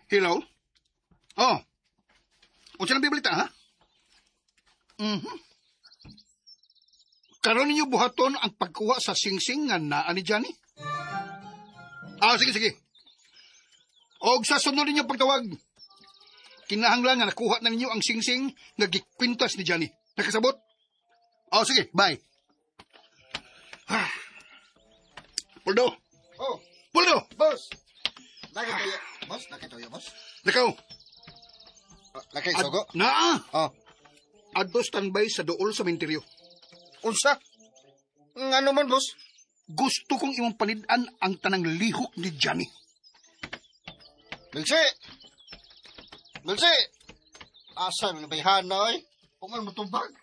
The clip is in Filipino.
Hello? Oh. Unsa nang bibalita, ha? Karon ninyo buhaton ang pagkuha sa singsing nga naa ni Johnny? Sige. Og sa sunod ninyo pagtawag, kinahanglan nga nakuha na ninyo ang singsing nga gikwintas ni Johnny. Nakasabot? Sige, bye. Puldo. Oh, Puldo! boss. Nakituyo, boss. Nakaw. Nakisugo? Naa! Oh. Adto standby sa dool sa menteryo. Unsa? Nga man, boss? Gusto kong imong panid-an ang tanang lihok ni Johnny. Milsi! Asan na bayhan na, oy? Kung man matumbag.